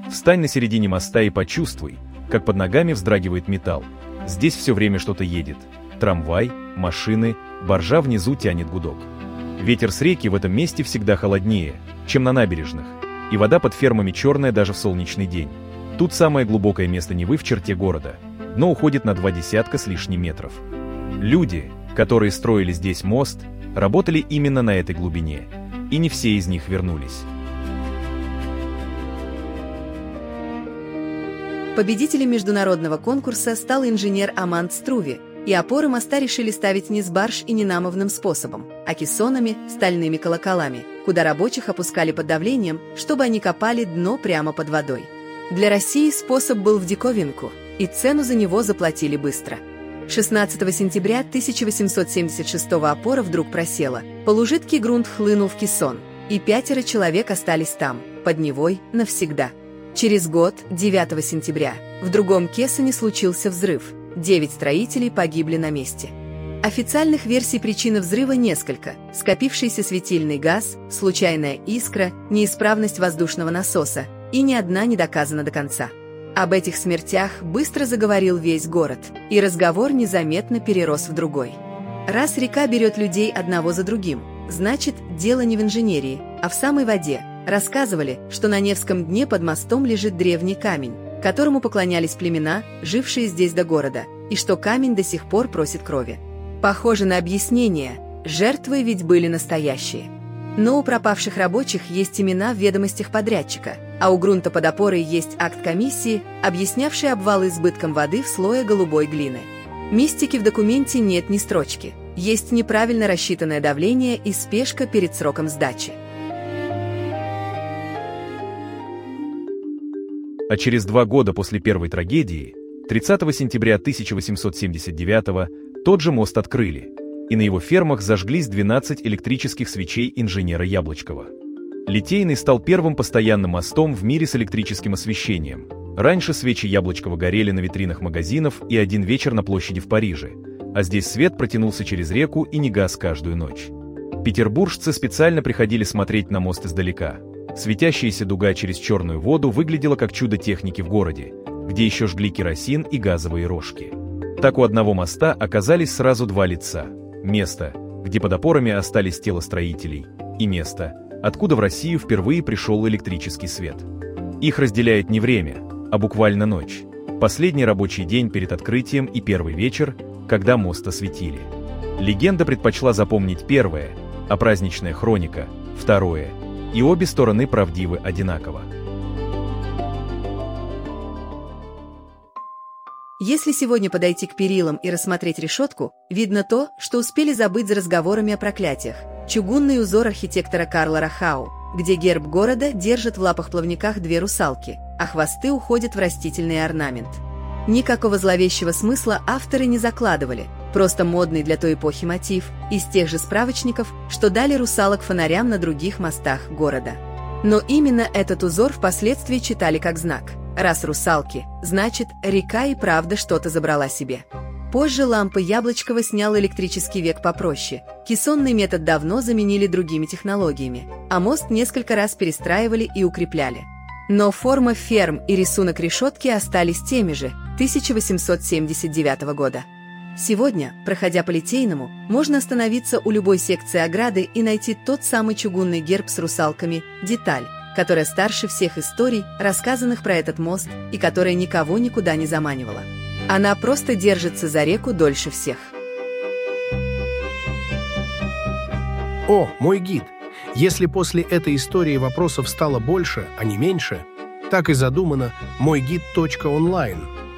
Встань на середине моста и почувствуй, как под ногами вздрагивает металл. Здесь все время что-то едет. Трамвай, машины, баржа внизу тянет гудок. Ветер с реки в этом месте всегда холоднее, чем на набережных, и вода под фермами черная даже в солнечный день. Тут самое глубокое место Невы в черте города. Дно уходит на 20 с лишним метров. Люди, которые строили здесь мост, работали именно на этой глубине, и не все из них вернулись. Победителем международного конкурса стал инженер Аманд Струве, и опоры моста решили ставить не с барж и не намовным способом, а кессонами, стальными колоколами, куда рабочих опускали под давлением, чтобы они копали дно прямо под водой. Для России способ был в диковинку, и цену за него заплатили быстро. 16 сентября 1876 опора вдруг просела, полужидкий грунт хлынул в кессон, и 5 человек остались там, под Невой, навсегда. Через год, 9 сентября, в другом кессоне случился взрыв. 9 строителей погибли на месте. Официальных версий причины взрыва несколько: скопившийся светильный газ, случайная искра, неисправность воздушного насоса, и ни одна не доказана до конца. Об этих смертях быстро заговорил весь город, и разговор незаметно перерос в другой. Раз река берет людей одного за другим, значит, дело не в инженерии, а в самой воде. Рассказывали, что на Невском дне под мостом лежит древний камень, которому поклонялись племена, жившие здесь до города, и что камень до сих пор просит крови. Похоже на объяснение, жертвы ведь были настоящие. Но у пропавших рабочих есть имена в ведомостях подрядчика, а у грунта под опорой есть акт комиссии, объяснявший обвал избытком воды в слое голубой глины. Мистики в документе нет ни строчки, есть неправильно рассчитанное давление и спешка перед сроком сдачи. А через 2 года после первой трагедии, 30 сентября 1879-го, тот же мост открыли, и на его фермах зажглись 12 электрических свечей инженера Яблочкова. Литейный стал первым постоянным мостом в мире с электрическим освещением. Раньше свечи Яблочкова горели на витринах магазинов и один вечер на площади в Париже, а здесь свет протянулся через реку и не гас каждую ночь. Петербуржцы специально приходили смотреть на мост издалека. Светящаяся дуга через черную воду выглядела как чудо техники в городе, где еще жгли керосин и газовые рожки. Так у одного моста оказались сразу 2 лица: место, где под опорами остались тела строителей, и место, откуда в Россию впервые пришел электрический свет. Их разделяет не время, а буквально ночь. Последний рабочий день перед открытием и первый вечер, когда мост осветили. Легенда предпочла запомнить первое, а праздничная хроника – второе. И обе стороны правдивы одинаково. Если сегодня подойти к перилам и рассмотреть решетку, видно то, что успели забыть за разговорами о проклятиях. Чугунный узор архитектора Карла Рахау, где герб города держит в лапах-плавниках 2 русалки, а хвосты уходят в растительный орнамент. Никакого зловещего смысла авторы не закладывали, просто модный для той эпохи мотив из тех же справочников, что дали русалок фонарям на других мостах города. Но именно этот узор впоследствии читали как знак. Раз русалки, значит, река и правда что-то забрала себе. Позже лампы Яблочкова снял электрический век попроще. Кессонный метод давно заменили другими технологиями, а мост несколько раз перестраивали и укрепляли. Но форма ферм и рисунок решетки остались теми же 1879 года. Сегодня, проходя по Литейному, можно остановиться у любой секции ограды и найти тот самый чугунный герб с русалками «Деталь», которая старше всех историй, рассказанных про этот мост, и которая никого никуда не заманивала. Она просто держится за реку дольше всех. О, мой гид! Если после этой истории вопросов стало больше, а не меньше, так и задумано мойгид.онлайн.